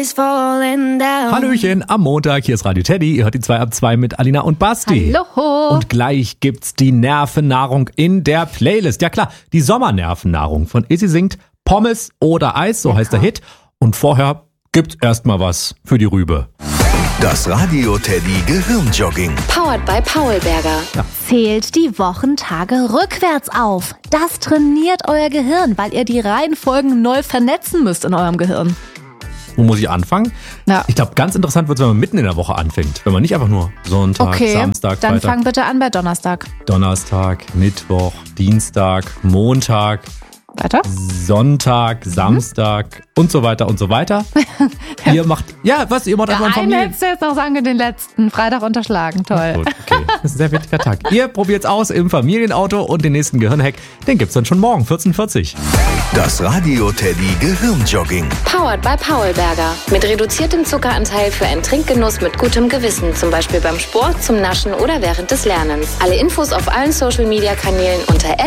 is falling down. Hallöchen, am Montag, hier ist Radio Teddy. Ihr hört die 2 ab 2 mit Alina und Basti. Hallo. Und gleich gibt's die Nervennahrung in der Playlist. Ja klar, die Sommernervennahrung von Izzy singt Pommes oder Eis, so heißt der Hit. Und vorher gibt's erstmal was für die Rübe. Das Radio Teddy Gehirnjogging. Powered by Paulberger. Zählt die Wochentage rückwärts auf. Das trainiert euer Gehirn, weil ihr die Reihenfolgen neu vernetzen müsst in eurem Gehirn. Wo muss ich anfangen? Ja. Ich glaube, ganz interessant wird es, wenn man mitten in der Woche anfängt. Wenn man nicht einfach nur Sonntag, Okay, Samstag, dann Freitag, fang bitte an bei Donnerstag. Donnerstag, Mittwoch, Dienstag, Montag, Weiter? Sonntag, Samstag und so weiter und so weiter. Ihr macht einfach Einen Familien. hättest du jetzt noch sagen können, den letzten Freitag unterschlagen. Toll. Gut, okay. Das ist ein sehr wichtiger Tag. Ihr probiert's aus im Familienauto und den nächsten Gehirnhack, den gibt's dann schon morgen, 14:40. Das Radio Teddy Gehirnjogging. Powered by Paulberger. Mit reduziertem Zuckeranteil für einen Trinkgenuss mit gutem Gewissen. Zum Beispiel beim Sport, zum Naschen oder während des Lernens. Alle Infos auf allen Social-Media-Kanälen unter